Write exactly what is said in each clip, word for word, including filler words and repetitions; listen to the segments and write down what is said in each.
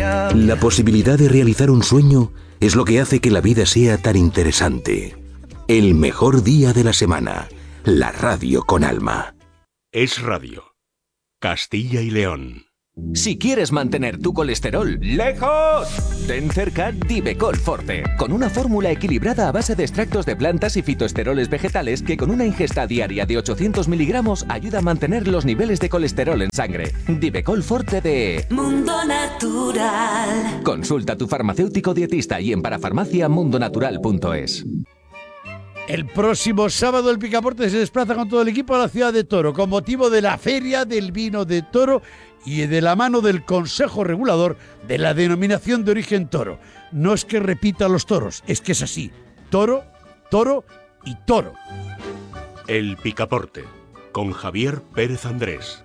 mía. La posibilidad de realizar un sueño es lo que hace que la vida sea tan interesante. El mejor día de la semana. La radio con alma. Es Radio. Castilla y León. Si quieres mantener tu colesterol lejos, ten cerca Divecol Forte, con una fórmula equilibrada a base de extractos de plantas y fitoesteroles vegetales que con una ingesta diaria de ochocientos miligramos ayuda a mantener los niveles de colesterol en sangre. Divecol Forte de Mundo Natural. Consulta a tu farmacéutico dietista y en parafarmacia mundonatural punto es. El próximo sábado el Picaporte se desplaza con todo el equipo a la ciudad de Toro con motivo de la Feria del Vino de Toro y de la mano del Consejo Regulador de la Denominación de Origen Toro. No es que repita los toros, es que es así. Toro, toro y toro. El Picaporte, con Javier Pérez Andrés.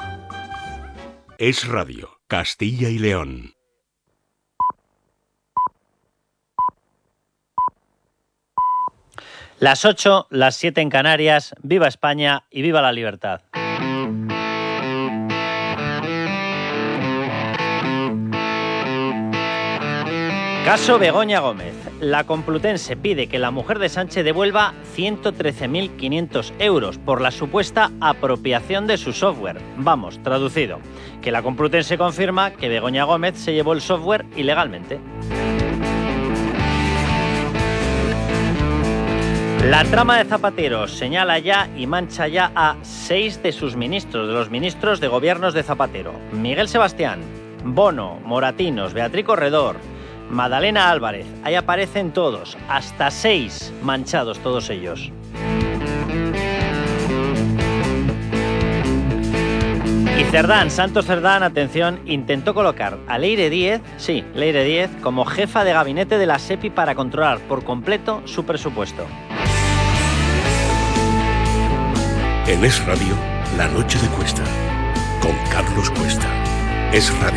Es Radio, Castilla y León. Las ocho, las siete en Canarias. Viva España y viva la libertad. Caso Begoña Gómez. La Complutense pide que la mujer de Sánchez devuelva ciento trece mil quinientos euros por la supuesta apropiación de su software. Vamos, traducido, que la Complutense confirma que Begoña Gómez se llevó el software ilegalmente. La trama de Zapatero señala ya y mancha ya a seis de sus ministros, de los ministros de gobiernos de Zapatero. Miguel Sebastián, Bono, Moratinos, Beatriz Corredor, Madalena Álvarez. Ahí aparecen todos, hasta seis manchados todos ellos. Y Cerdán, Santos Cerdán, atención, intentó colocar a Leire Díez, sí, Leire Díez, como jefa de gabinete de la SEPI para controlar por completo su presupuesto. En Es Radio, La Noche de Cuesta, con Carlos Cuesta. Es Radio.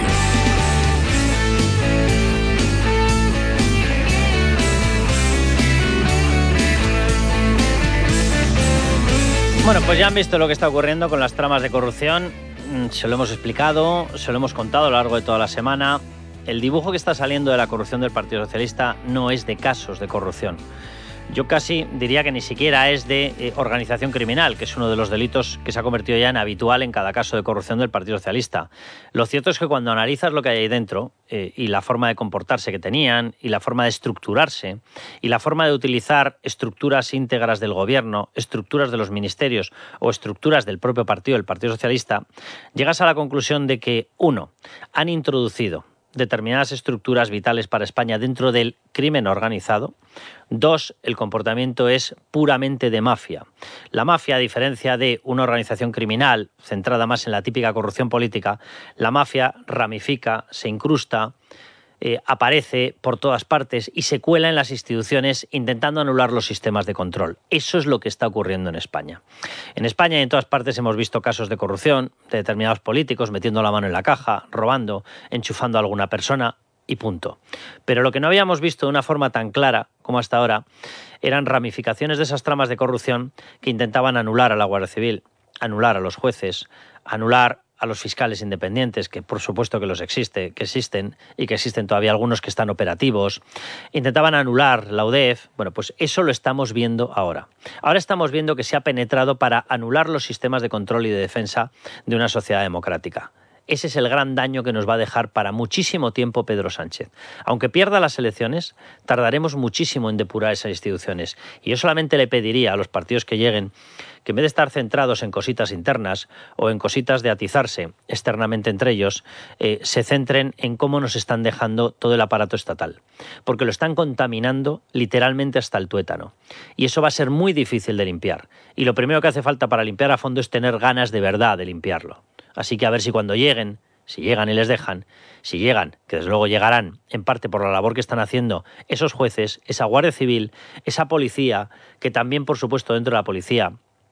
Bueno, pues ya han visto lo que está ocurriendo con las tramas de corrupción. Se lo hemos explicado, se lo hemos contado a lo largo de toda la semana. El dibujo que está saliendo de la corrupción del Partido Socialista no es de casos de corrupción. Yo casi diría que ni siquiera es de eh, organización criminal, que es uno de los delitos que se ha convertido ya en habitual en cada caso de corrupción del Partido Socialista. Lo cierto es que cuando analizas lo que hay ahí dentro eh, y la forma de comportarse que tenían y la forma de estructurarse y la forma de utilizar estructuras íntegras del gobierno, estructuras de los ministerios o estructuras del propio partido, el Partido Socialista, llegas a la conclusión de que, uno, han introducido determinadas estructuras vitales para España dentro del crimen organizado. Dos, el comportamiento es puramente de mafia. La mafia, a diferencia de una organización criminal centrada más en la típica corrupción política, la mafia ramifica, se incrusta, eh, aparece por todas partes y se cuela en las instituciones intentando anular los sistemas de control. Eso es lo que está ocurriendo en España. En España y en todas partes hemos visto casos de corrupción de determinados políticos metiendo la mano en la caja, robando, enchufando a alguna persona y punto. Pero lo que no habíamos visto de una forma tan clara como hasta ahora eran ramificaciones de esas tramas de corrupción que intentaban anular a la Guardia Civil, anular a los jueces, anular a los fiscales independientes, que por supuesto que los existe, que existen y que existen todavía algunos que están operativos. Intentaban anular la U D E F. Bueno, pues eso lo estamos viendo ahora. Ahora estamos viendo que se ha penetrado para anular los sistemas de control y de defensa de una sociedad democrática. Ese es el gran daño que nos va a dejar para muchísimo tiempo Pedro Sánchez. Aunque pierda las elecciones, tardaremos muchísimo en depurar esas instituciones. Y yo solamente le pediría a los partidos que lleguen que en vez de estar centrados en cositas internas o en cositas de atizarse externamente entre ellos, eh, se centren en cómo nos están dejando todo el aparato estatal. Porque lo están contaminando literalmente hasta el tuétano. Y eso va a ser muy difícil de limpiar. Y lo primero que hace falta para limpiar a fondo es tener ganas de verdad de limpiarlo. Así que a ver si cuando lleguen, si llegan y les dejan, si llegan, que desde luego llegarán, en parte por la labor que están haciendo esos jueces, esa Guardia Civil, esa policía, que también, por supuesto, dentro de la policía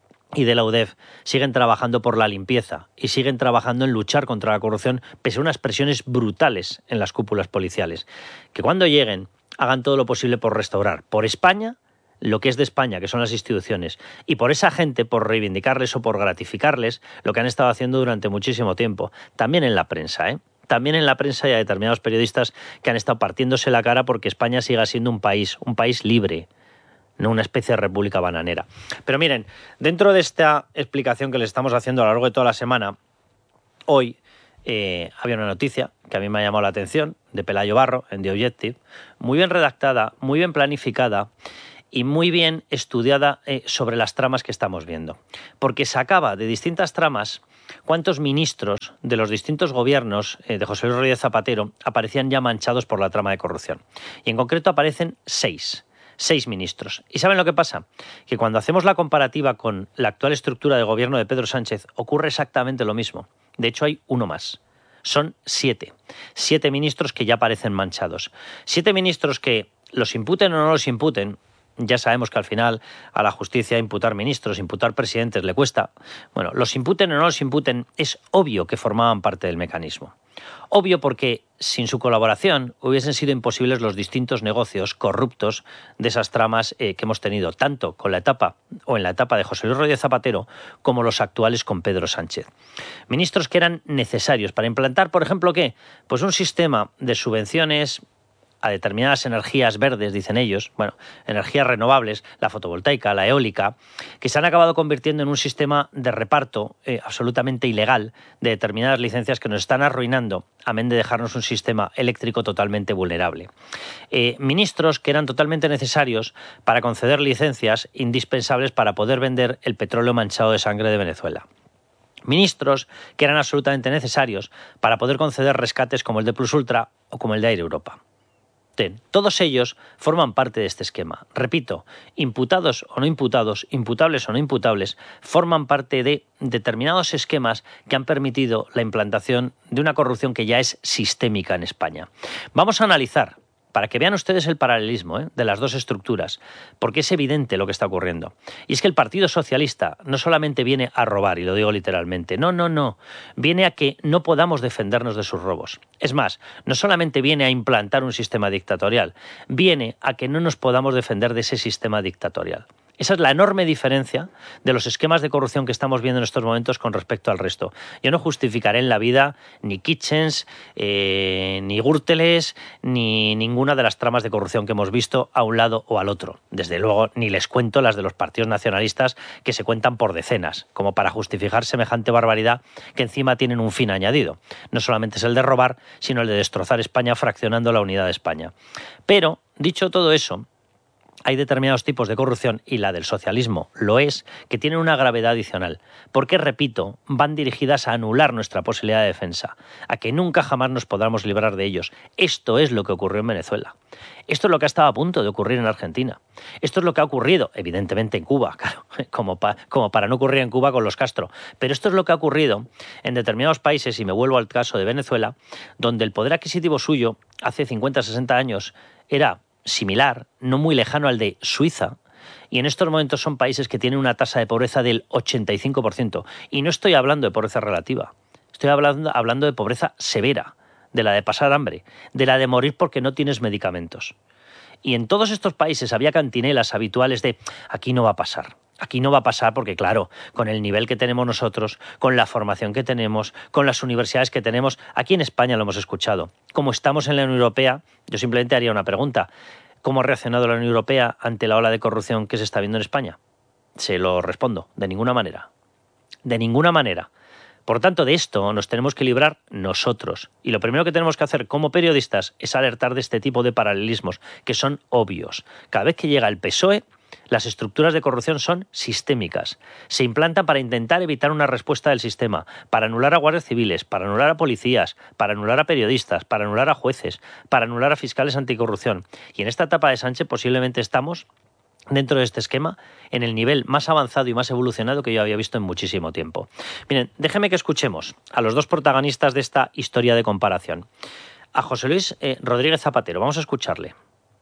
y de la U D E F siguen trabajando por la limpieza y siguen trabajando en luchar contra la corrupción, pese a unas presiones brutales en las cúpulas policiales. Que cuando lleguen hagan todo lo posible por restaurar por España lo que es de España, que son las instituciones, y por esa gente, por reivindicarles o por gratificarles lo que han estado haciendo durante muchísimo tiempo. También en la prensa, ¿eh? también en la prensa y a determinados periodistas que han estado partiéndose la cara porque España siga siendo un país, un país libre, no una especie de república bananera. Pero miren, dentro de esta explicación que les estamos haciendo a lo largo de toda la semana, hoy eh, había una noticia que a mí me ha llamado la atención, de Pelayo Barro, en The Objective, muy bien redactada, muy bien planificada y muy bien estudiada eh, sobre las tramas que estamos viendo. Porque sacaba de distintas tramas cuántos ministros de los distintos gobiernos eh, de José Luis Rodríguez Zapatero aparecían ya manchados por la trama de corrupción. Y en concreto aparecen seis. Seis ministros. ¿Y saben lo que pasa? Que cuando hacemos la comparativa con la actual estructura de gobierno de Pedro Sánchez, ocurre exactamente lo mismo. De hecho, hay uno más. Son siete. Siete ministros que ya aparecen manchados. Siete ministros que, los imputen o no los imputen, ya sabemos que al final a la justicia imputar ministros, imputar presidentes le cuesta. Bueno, los imputen o no los imputen, es obvio que formaban parte del mecanismo. Obvio porque sin su colaboración hubiesen sido imposibles los distintos negocios corruptos de esas tramas eh, que hemos tenido, tanto con la etapa o en la etapa de José Luis Rodríguez Zapatero como los actuales con Pedro Sánchez. Ministros que eran necesarios para implantar, por ejemplo, ¿qué? Pues un sistema de subvenciones a determinadas energías verdes, dicen ellos, bueno, energías renovables, la fotovoltaica, la eólica, que se han acabado convirtiendo en un sistema de reparto eh, absolutamente ilegal de determinadas licencias que nos están arruinando, amén de dejarnos un sistema eléctrico totalmente vulnerable. Eh, ministros que eran totalmente necesarios para conceder licencias indispensables para poder vender el petróleo manchado de sangre de Venezuela. Ministros que eran absolutamente necesarios para poder conceder rescates como el de Plus Ultra o como el de Air Europa. Todos ellos forman parte de este esquema. Repito, imputados o no imputados, imputables o no imputables, forman parte de determinados esquemas que han permitido la implantación de una corrupción que ya es sistémica en España. Vamos a analizar, para que vean ustedes el paralelismo ¿eh? de las dos estructuras, porque es evidente lo que está ocurriendo. Y es que el Partido Socialista no solamente viene a robar, y lo digo literalmente, no, no, no, viene a que no podamos defendernos de sus robos. Es más, no solamente viene a implantar un sistema dictatorial, viene a que no nos podamos defender de ese sistema dictatorial. Esa es la enorme diferencia de los esquemas de corrupción que estamos viendo en estos momentos con respecto al resto. Yo no justificaré en la vida ni Kitchens, eh, ni Gürteles, ni ninguna de las tramas de corrupción que hemos visto a un lado o al otro. Desde luego, ni les cuento las de los partidos nacionalistas que se cuentan por decenas, como para justificar semejante barbaridad que encima tienen un fin añadido. No solamente es el de robar, sino el de destrozar España fraccionando la unidad de España. Pero, dicho todo eso, hay determinados tipos de corrupción, y la del socialismo lo es, que tienen una gravedad adicional, porque, repito, van dirigidas a anular nuestra posibilidad de defensa, a que nunca jamás nos podamos librar de ellos. Esto es lo que ocurrió en Venezuela. Esto es lo que ha estado a punto de ocurrir en Argentina. Esto es lo que ha ocurrido, evidentemente, en Cuba, claro, como, pa, como para no ocurrir en Cuba con los Castro. Pero esto es lo que ha ocurrido en determinados países, y me vuelvo al caso de Venezuela, donde el poder adquisitivo suyo, hace cincuenta, sesenta años, era similar, no muy lejano al de Suiza, y en estos momentos son países que tienen una tasa de pobreza del ochenta y cinco por ciento. Y no estoy hablando de pobreza relativa, estoy hablando, hablando de pobreza severa, de la de pasar hambre, de la de morir porque no tienes medicamentos. Y en todos estos países había cantinelas habituales de aquí no va a pasar. Aquí no va a pasar porque, claro, con el nivel que tenemos nosotros, con la formación que tenemos, con las universidades que tenemos, aquí en España lo hemos escuchado. Como estamos en la Unión Europea, yo simplemente haría una pregunta. ¿Cómo ha reaccionado la Unión Europea ante la ola de corrupción que se está viendo en España? Se lo respondo, de ninguna manera. De ninguna manera. Por tanto, de esto nos tenemos que librar nosotros. Y lo primero que tenemos que hacer como periodistas es alertar de este tipo de paralelismos, que son obvios. Cada vez que llega el P S O E, las estructuras de corrupción son sistémicas. Se implantan para intentar evitar una respuesta del sistema, para anular a guardias civiles, para anular a policías, para anular a periodistas, para anular a jueces, para anular a fiscales anticorrupción. Y en esta etapa de Sánchez posiblemente estamos, dentro de este esquema, en el nivel más avanzado y más evolucionado que yo había visto en muchísimo tiempo. Miren, déjenme que escuchemos a los dos protagonistas de esta historia de comparación. A José Luis eh, Rodríguez Zapatero. Vamos a escucharle.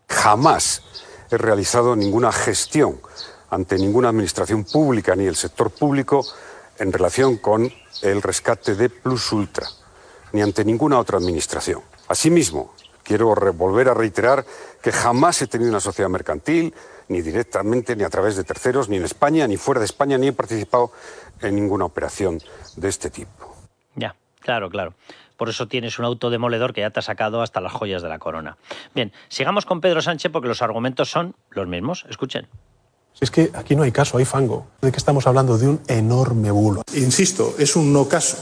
Jamás he realizado ninguna gestión ante ninguna administración pública ni el sector público en relación con el rescate de Plus Ultra, ni ante ninguna otra administración. Asimismo, quiero volver a reiterar que jamás he tenido una sociedad mercantil, ni directamente, ni a través de terceros, ni en España, ni fuera de España, ni he participado en ninguna operación de este tipo. Ya, claro, claro. por eso tienes un auto demoledor que ya te ha sacado hasta las joyas de la corona. Bien, sigamos con Pedro Sánchez porque los argumentos son los mismos. Escuchen. Si es que aquí no hay caso, hay fango. ¿De qué estamos hablando? De un enorme bulo. Insisto, es un no caso.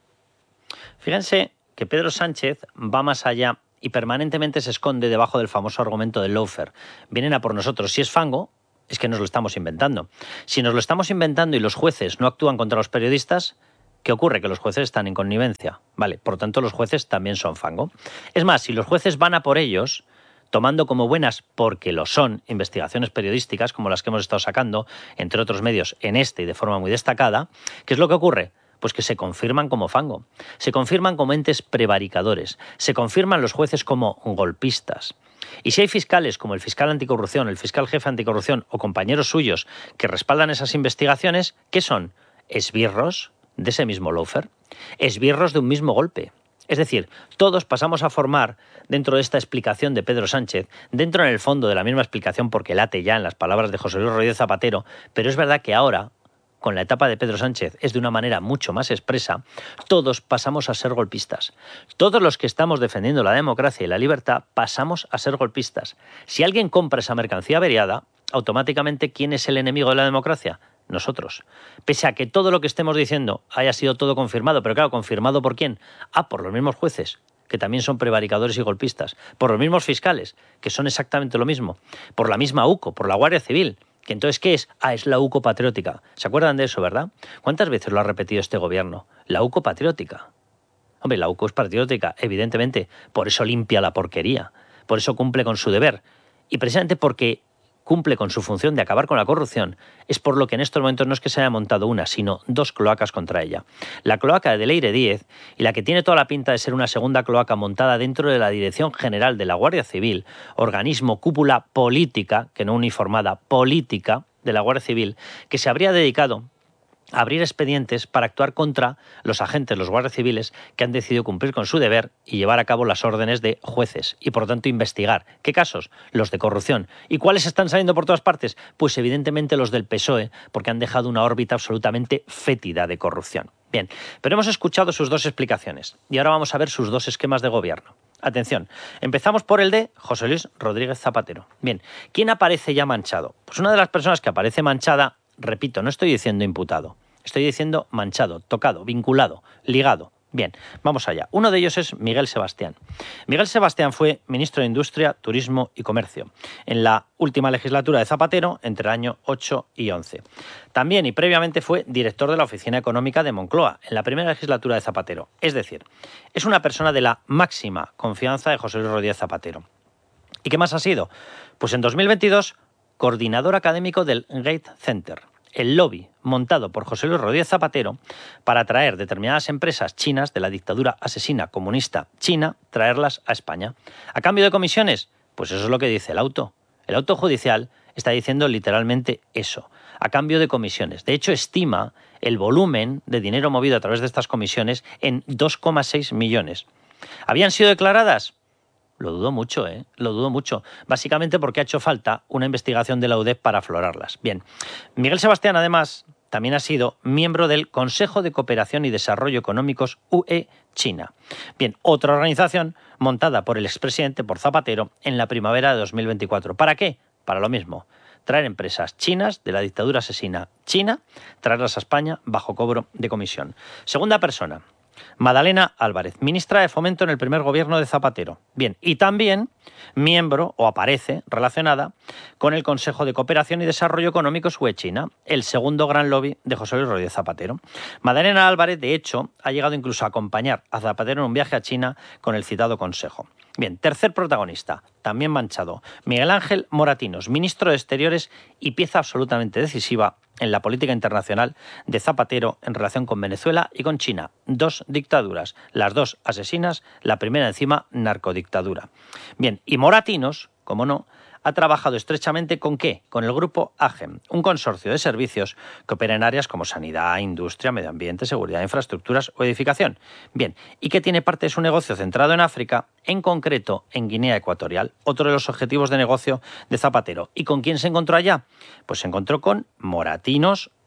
Fíjense que Pedro Sánchez va más allá y permanentemente se esconde debajo del famoso argumento del lawfare. Vienen a por nosotros. Si es fango, es que nos lo estamos inventando. Si nos lo estamos inventando y los jueces no actúan contra los periodistas, ¿qué ocurre? Que los jueces están en connivencia. Vale, por lo tanto los jueces también son fango. Es más, si los jueces van a por ellos, tomando como buenas, porque lo son, investigaciones periodísticas como las que hemos estado sacando, entre otros medios, en este y de forma muy destacada, ¿qué es lo que ocurre? Pues que se confirman como fango, se confirman como entes prevaricadores, se confirman los jueces como golpistas. Y si hay fiscales como el fiscal anticorrupción, el fiscal jefe anticorrupción o compañeros suyos que respaldan esas investigaciones, ¿qué son? Esbirros de ese mismo lawfare, esbirros de un mismo golpe. Es decir, todos pasamos a formar, dentro de esta explicación de Pedro Sánchez, dentro en el fondo de la misma explicación porque late ya en las palabras de José Luis Rodríguez Zapatero, pero es verdad que ahora, con la etapa de Pedro Sánchez, es de una manera mucho más expresa, todos pasamos a ser golpistas. Todos los que estamos defendiendo la democracia y la libertad pasamos a ser golpistas. Si alguien compra esa mercancía averiada, automáticamente, ¿quién es el enemigo de la democracia? Nosotros. Pese a que todo lo que estemos diciendo haya sido todo confirmado, pero claro, ¿confirmado por quién? Ah, por los mismos jueces, que también son prevaricadores y golpistas, por los mismos fiscales, que son exactamente lo mismo, por la misma U C O, por la Guardia Civil, que entonces, ¿qué es? Ah, es la U C O patriótica. ¿Se acuerdan de eso, verdad? ¿Cuántas veces lo ha repetido este gobierno? La U C O patriótica. Hombre, la U C O es patriótica, evidentemente, por eso limpia la porquería, por eso cumple con su deber, y precisamente porque cumple con su función de acabar con la corrupción, es por lo que en estos momentos no es que se haya montado una, sino dos cloacas contra ella. La cloaca de Leire Díez y la que tiene toda la pinta de ser una segunda cloaca montada dentro de la Dirección General de la Guardia Civil, organismo cúpula política, que no uniformada, política de la Guardia Civil, que se habría dedicado a abrir expedientes para actuar contra los agentes, los guardias civiles, que han decidido cumplir con su deber y llevar a cabo las órdenes de jueces y, por lo tanto, investigar. ¿Qué casos? Los de corrupción. ¿Y cuáles están saliendo por todas partes? Pues, evidentemente, los del P S O E, porque han dejado una órbita absolutamente fétida de corrupción. Bien, pero hemos escuchado sus dos explicaciones y ahora vamos a ver sus dos esquemas de gobierno. Atención, empezamos por el de José Luis Rodríguez Zapatero. Bien, ¿quién aparece ya manchado? Pues una de las personas que aparece manchada, repito, no estoy diciendo imputado, estoy diciendo manchado, tocado, vinculado, ligado. Bien, vamos allá. Uno de ellos es Miguel Sebastián. Miguel Sebastián fue ministro de Industria, Turismo y Comercio en la última legislatura de Zapatero entre el año ocho y once. También y previamente fue director de la Oficina Económica de Moncloa en la primera legislatura de Zapatero. Es decir, es una persona de la máxima confianza de José Luis Rodríguez Zapatero. ¿Y qué más ha sido? Pues en dos mil veintidós, coordinador académico del Gate Center, el lobby montado por José Luis Rodríguez Zapatero para traer determinadas empresas chinas de la dictadura asesina comunista china, traerlas a España. ¿A cambio de comisiones? Pues eso es lo que dice el auto. El auto judicial está diciendo literalmente eso, a cambio de comisiones. De hecho, estima el volumen de dinero movido a través de estas comisiones en dos coma seis millones. ¿Habían sido declaradas? Lo dudo mucho, ¿eh? Lo dudo mucho. Básicamente porque ha hecho falta una investigación de la U D E P para aflorarlas. Bien, Miguel Sebastián, además, también ha sido miembro del Consejo de Cooperación y Desarrollo Económicos U E China. Bien, otra organización montada por el expresidente, por Zapatero, en la primavera de dos mil veinticuatro. ¿Para qué? Para lo mismo. Traer empresas chinas de la dictadura asesina china, traerlas a España bajo cobro de comisión. Segunda persona, Madalena Álvarez, ministra de Fomento en el primer gobierno de Zapatero. Bien, y también miembro, o aparece, relacionada con el Consejo de Cooperación y Desarrollo Económicos U E China, el segundo gran lobby de José Luis Rodríguez Zapatero. Madalena Álvarez, de hecho, ha llegado incluso a acompañar a Zapatero en un viaje a China con el citado Consejo. Bien, tercer protagonista, también manchado, Miguel Ángel Moratinos, ministro de Exteriores y pieza absolutamente decisiva en la política internacional de Zapatero en relación con Venezuela y con China. Dos dictaduras, las dos asesinas, la primera encima narcodictadura. Bien, y Moratinos, como no, ha trabajado estrechamente ¿con qué? Con el grupo AGEM, un consorcio de servicios que opera en áreas como sanidad, industria, medio ambiente, seguridad, infraestructuras o edificación. Bien, y que tiene parte de su negocio centrado en África, en concreto en Guinea Ecuatorial, otro de los objetivos de negocio de Zapatero. ¿Y con quién se encontró allá? Pues se encontró con Moratinos,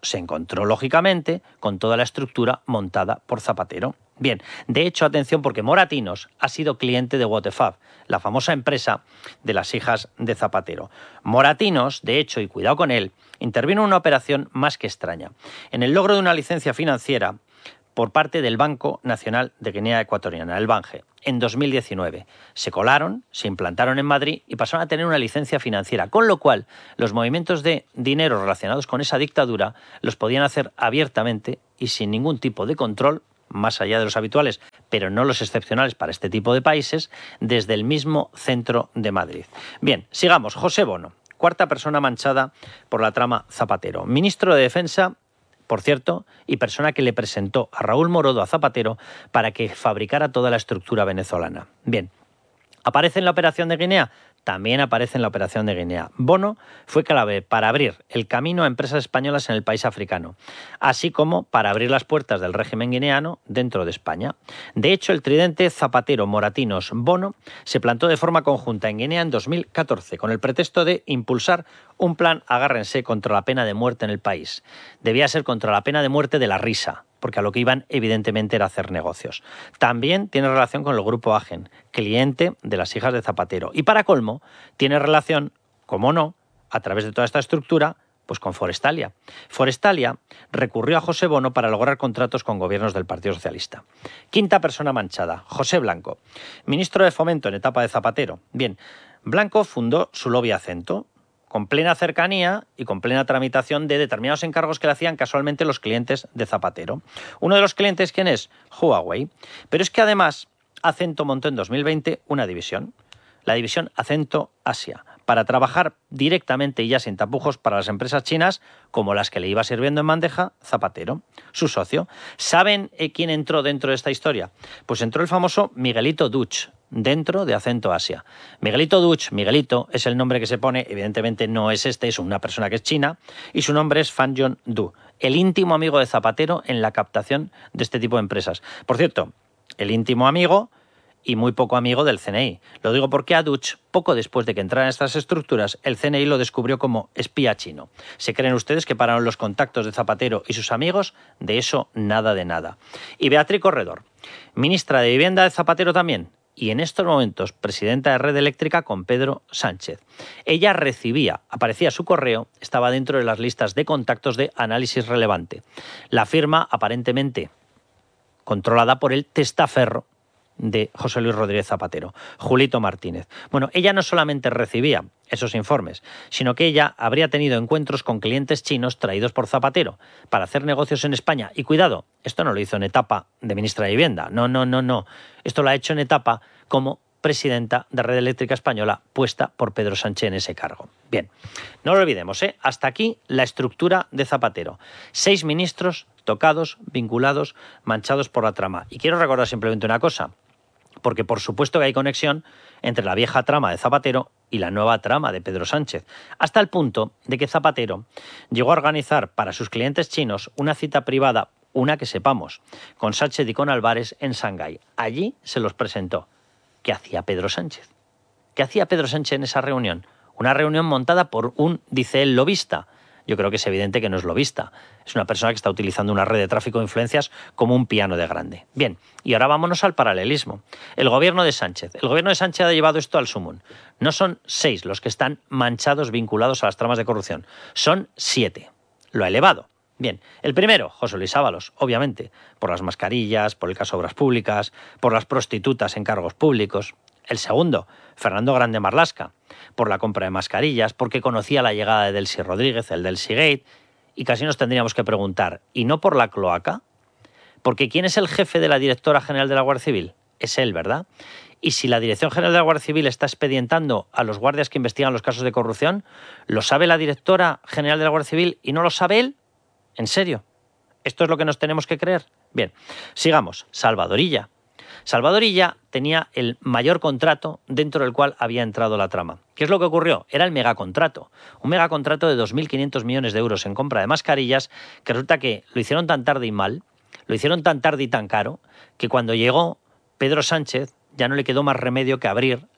se encontró, lógicamente, con toda la estructura montada por Zapatero. Bien, de hecho, atención, porque Moratinos ha sido cliente de What the Fab, la famosa empresa de las hijas de Zapatero. Moratinos, de hecho, y cuidado con él, intervino en una operación más que extraña, en el logro de una licencia financiera por parte del Banco Nacional de Guinea Ecuatoriana, el BANGE, en dos mil diecinueve. Se colaron, se implantaron en Madrid y pasaron a tener una licencia financiera, con lo cual los movimientos de dinero relacionados con esa dictadura los podían hacer abiertamente y sin ningún tipo de control, más allá de los habituales, pero no los excepcionales para este tipo de países, desde el mismo centro de Madrid. Bien, sigamos. José Bono, cuarta persona manchada por la trama Zapatero. Ministro de Defensa, por cierto, y persona que le presentó a Raúl Morodo a Zapatero para que fabricara toda la estructura venezolana. Bien, ¿aparece en la operación de Guinea? También aparece en la operación de Guinea. Bono fue clave para abrir el camino a empresas españolas en el país africano, así como para abrir las puertas del régimen guineano dentro de España. De hecho, el tridente Zapatero, Moratinos, Bono se plantó de forma conjunta en Guinea en dos mil catorce, con el pretexto de impulsar un plan, agárrense, contra la pena de muerte en el país. Debía ser contra la pena de muerte de la risa, porque a lo que iban evidentemente era hacer negocios. También tiene relación con el grupo Agen, cliente de las hijas de Zapatero. Y para colmo, tiene relación, como no, a través de toda esta estructura, pues con Forestalia. Forestalia recurrió a José Bono para lograr contratos con gobiernos del Partido Socialista. Quinta persona manchada, José Blanco, ministro de Fomento en etapa de Zapatero. Bien, Blanco fundó su lobby Acento, con plena cercanía y con plena tramitación de determinados encargos que le hacían casualmente los clientes de Zapatero. Uno de los clientes, ¿quién es? Huawei. Pero es que además Acento montó en dos mil veinte una división, la división Acento Asia, para trabajar directamente y ya sin tapujos para las empresas chinas como las que le iba sirviendo en bandeja Zapatero, su socio. ¿Saben quién entró dentro de esta historia? Pues entró el famoso Miguelito Duch, dentro de Acento Asia. Miguelito Duch, Miguelito, es el nombre que se pone, evidentemente no es este, es una persona que es china, y su nombre es Fan Jong Du, el íntimo amigo de Zapatero en la captación de este tipo de empresas. Por cierto, el íntimo amigo y muy poco amigo del C N I. Lo digo porque a Duch, poco después de que entraran estas estructuras, el C N I lo descubrió como espía chino. ¿Se creen ustedes que pararon los contactos de Zapatero y sus amigos? De eso nada de nada. Y Beatriz Corredor, ministra de Vivienda de Zapatero también, y en estos momentos presidenta de Red Eléctrica con Pedro Sánchez. Ella recibía, aparecía su correo, estaba dentro de las listas de contactos de Análisis Relevante. La firma, aparentemente controlada por el testaferro de José Luis Rodríguez Zapatero, Julito Martínez. Bueno, ella no solamente recibía esos informes, sino que ella habría tenido encuentros con clientes chinos traídos por Zapatero para hacer negocios en España. Y cuidado, esto no lo hizo en etapa de ministra de Vivienda, no, no, no, no. Esto lo ha hecho en etapa como presidenta de Red Eléctrica Española, puesta por Pedro Sánchez en ese cargo. Bien, no lo olvidemos, ¿eh? Hasta aquí la estructura de Zapatero. Seis ministros tocados, vinculados, manchados por la trama. Y quiero recordar simplemente una cosa, porque por supuesto que hay conexión entre la vieja trama de Zapatero y la nueva trama de Pedro Sánchez, hasta el punto de que Zapatero llegó a organizar para sus clientes chinos una cita privada, una que sepamos, con Sánchez y con Álvarez en Shanghái. Allí se los presentó. ¿Qué hacía Pedro Sánchez? ¿Qué hacía Pedro Sánchez en esa reunión? Una reunión montada por un, dice él, lobista. Yo creo que es evidente que no es lobista. Es una persona que está utilizando una red de tráfico de influencias como un piano de grande. Bien, y ahora vámonos al paralelismo. El gobierno de Sánchez. El gobierno de Sánchez ha llevado esto al sumum. No son seis los que están manchados, vinculados a las tramas de corrupción. Son siete. Lo ha elevado. Bien, el primero, José Luis Ábalos, obviamente, por las mascarillas, por el caso de Obras Públicas, por las prostitutas en cargos públicos. El segundo, Fernando Grande Marlaska, por la compra de mascarillas, porque conocía la llegada de Delcy Rodríguez, el Delcy Gate, y casi nos tendríamos que preguntar, ¿y no por la cloaca? Porque ¿quién es el jefe de la directora general de la Guardia Civil? Es él, ¿verdad? Y si la Dirección General de la Guardia Civil está expedientando a los guardias que investigan los casos de corrupción, ¿lo sabe la directora general de la Guardia Civil y no lo sabe él? ¿En serio? ¿Esto es lo que nos tenemos que creer? Bien, sigamos. Salvador Illa. Salvador Illa tenía el mayor contrato dentro del cual había entrado la trama. ¿Qué es lo que ocurrió? Era el megacontrato. Un megacontrato de dos mil quinientos millones de euros en compra de mascarillas, que resulta que lo hicieron tan tarde y mal, lo hicieron tan tarde y tan caro, que cuando llegó Pedro Sánchez ya no le quedó más remedio que abrir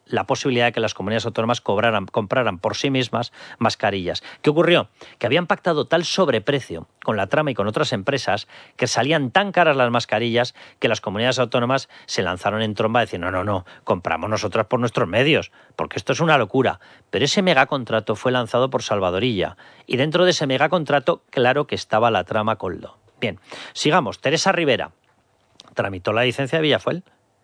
la posibilidad de que las comunidades autónomas cobraran, compraran por sí mismas mascarillas. ¿Qué ocurrió? Que habían pactado tal sobreprecio con la trama y con otras empresas que salían tan caras las mascarillas que las comunidades autónomas se lanzaron en tromba a decir no, no, no, compramos nosotras por nuestros medios, porque esto es una locura. Pero ese megacontrato fue lanzado por Salvadorilla y dentro de ese megacontrato, claro que estaba la trama Koldo. Bien, sigamos. Teresa Rivera tramitó la licencia de Villafuel.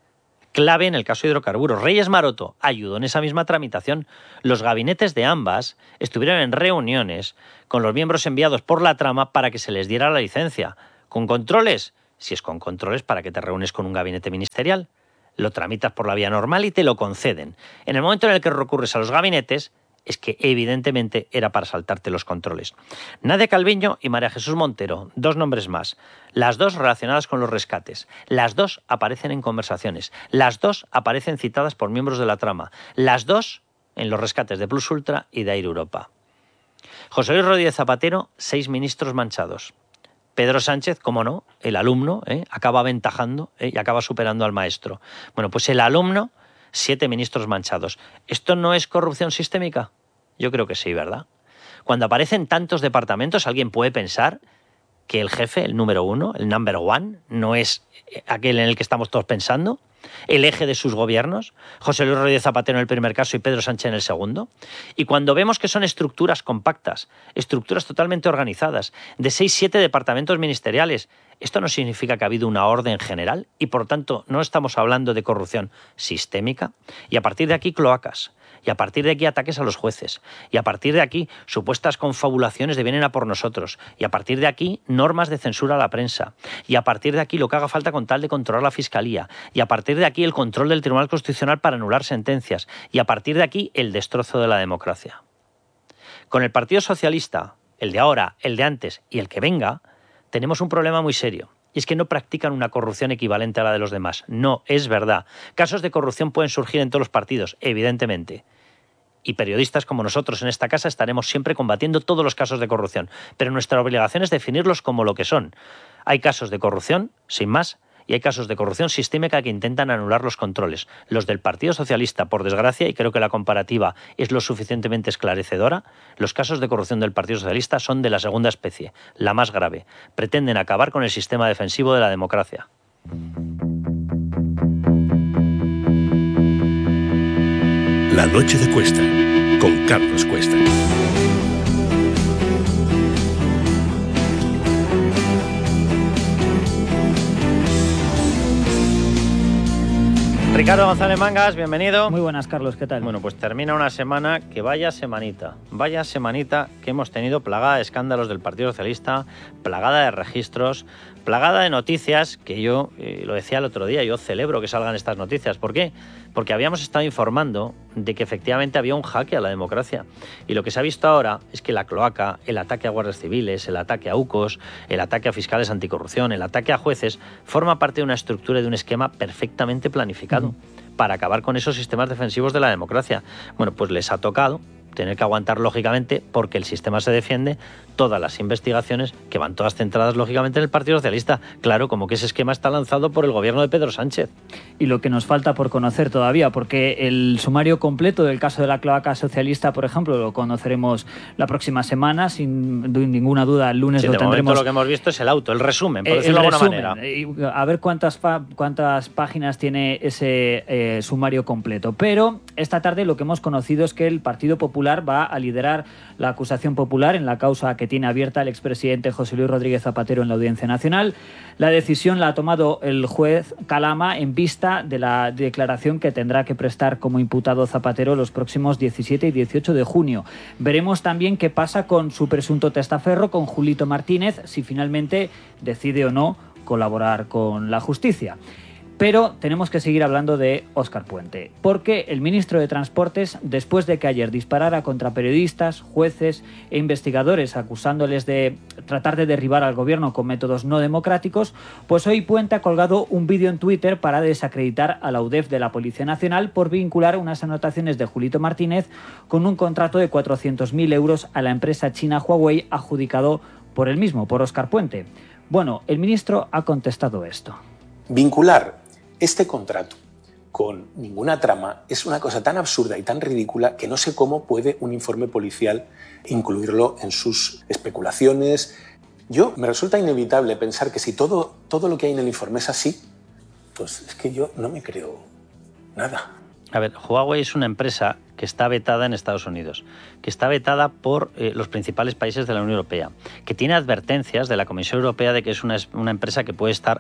Clave en el caso de hidrocarburos. Reyes Maroto ayudó en esa misma tramitación. Los gabinetes de ambas estuvieron en reuniones con los miembros enviados por la trama para que se les diera la licencia. ¿Con controles? Si es con controles, ¿para qué te reúnes con un gabinete ministerial? Lo tramitas por la vía normal y te lo conceden. En el momento en el que recurres a los gabinetes, es que evidentemente era para saltarte los controles. Nadia Calviño y María Jesús Montero, dos nombres más. Las dos relacionadas con los rescates. Las dos aparecen en conversaciones. Las dos aparecen citadas por miembros de la trama. Las dos en los rescates de Plus Ultra y de Air Europa. José Luis Rodríguez Zapatero, seis ministros manchados. Pedro Sánchez, como no, el alumno, ¿eh? acaba aventajando ¿eh? y acaba superando al maestro. Bueno, pues el alumno, siete ministros manchados. ¿Esto no es corrupción sistémica? Yo creo que sí, ¿verdad? Cuando aparecen tantos departamentos, ¿alguien puede pensar que el jefe, el número uno, el number one, no es aquel en el que estamos todos pensando? ¿El eje de sus gobiernos? José Luis Rodríguez Zapatero en el primer caso y Pedro Sánchez en el segundo. Y cuando vemos que son estructuras compactas, estructuras totalmente organizadas, de seis, siete departamentos ministeriales, esto no significa que ha habido una orden general y, por tanto, no estamos hablando de corrupción sistémica. Y a partir de aquí, cloacas. Y a partir de aquí, ataques a los jueces. Y a partir de aquí, supuestas confabulaciones de vienen a por nosotros. Y a partir de aquí, normas de censura a la prensa. Y a partir de aquí, lo que haga falta con tal de controlar la Fiscalía. Y a partir de aquí, el control del Tribunal Constitucional para anular sentencias. Y a partir de aquí, el destrozo de la democracia. Con el Partido Socialista, el de ahora, el de antes y el que venga, tenemos un problema muy serio. Y es que no practican una corrupción equivalente a la de los demás. No, es verdad. Casos de corrupción pueden surgir en todos los partidos, evidentemente. Y periodistas como nosotros en esta casa estaremos siempre combatiendo todos los casos de corrupción. Pero nuestra obligación es definirlos como lo que son. Hay casos de corrupción, sin más, y hay casos de corrupción sistémica que intentan anular los controles. Los del Partido Socialista, por desgracia, y creo que la comparativa es lo suficientemente esclarecedora, los casos de corrupción del Partido Socialista son de la segunda especie, la más grave. Pretenden acabar con el sistema defensivo de la democracia. La noche de Cuesta, con Carlos Cuesta. Ricardo González Mangas, bienvenido. Muy buenas, Carlos, ¿qué tal? Bueno, pues termina una semana que vaya semanita, vaya semanita que hemos tenido plagada de escándalos del Partido Socialista, plagada de registros, plagada de noticias, que yo, eh, lo decía el otro día, yo celebro que salgan estas noticias. ¿Por qué? Porque habíamos estado informando de que efectivamente había un jaque a la democracia. Y lo que se ha visto ahora es que la cloaca, el ataque a guardias civiles, el ataque a U C Os, el ataque a fiscales anticorrupción, el ataque a jueces, forma parte de una estructura y de un esquema perfectamente planificado uh-huh. para acabar con esos sistemas defensivos de la democracia. Bueno, pues les ha tocado tener que aguantar, lógicamente, porque el sistema se defiende, todas las investigaciones que van todas centradas, lógicamente, en el Partido Socialista. Claro, como que ese esquema está lanzado por el gobierno de Pedro Sánchez. Y lo que nos falta por conocer todavía, porque el sumario completo del caso de la cloaca socialista, por ejemplo, lo conoceremos la próxima semana, sin ninguna duda, el lunes sí, lo de tendremos. Momento lo que hemos visto es el auto, el resumen, por eh, decirlo de alguna resumen, manera. A ver cuántas, cuántas páginas tiene ese eh, sumario completo. Pero esta tarde lo que hemos conocido es que el Partido Popular va a liderar la acusación popular en la causa que tiene abierta el expresidente José Luis Rodríguez Zapatero en la Audiencia Nacional. La decisión la ha tomado el juez Calama en vista de la declaración que tendrá que prestar como imputado Zapatero los próximos diecisiete y dieciocho de junio. Veremos también qué pasa con su presunto testaferro, con Julito Martínez, si finalmente decide o no colaborar con la justicia. Pero tenemos que seguir hablando de Óscar Puente, porque el ministro de Transportes, después de que ayer disparara contra periodistas, jueces e investigadores acusándoles de tratar de derribar al gobierno con métodos no democráticos, pues hoy Puente ha colgado un vídeo en Twitter para desacreditar a la U D E F de la Policía Nacional por vincular unas anotaciones de Julito Martínez con un contrato de cuatrocientos mil euros a la empresa china Huawei adjudicado por él mismo, por Óscar Puente. Bueno, el ministro ha contestado esto. Vincular este contrato con ninguna trama, es una cosa tan absurda y tan ridícula que no sé cómo puede un informe policial incluirlo en sus especulaciones. Yo me resulta inevitable pensar que si todo, todo lo que hay en el informe es así, pues es que yo no me creo nada. A ver, Huawei es una empresa que está vetada en Estados Unidos, que está vetada por eh, los principales países de la Unión Europea, que tiene advertencias de la Comisión Europea de que es una, una empresa que puede estar